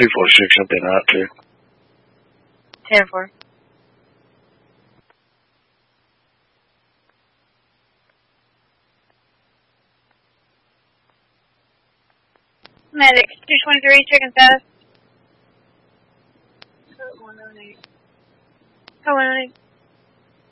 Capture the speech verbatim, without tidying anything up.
two four six something out too. ten four. Medic, two twenty-three, checking status. one oh eight. one oh eight.